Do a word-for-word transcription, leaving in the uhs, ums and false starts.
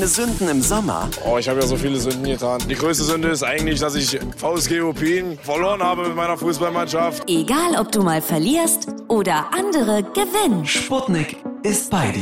deine Sünden im Sommer? Oh, ich habe ja so viele Sünden getan. Die größte Sünde ist eigentlich, dass ich V S G Ruppin verloren habe mit meiner Fußballmannschaft. Egal, ob du mal verlierst oder andere gewinnen. Sputnik ist bei dir.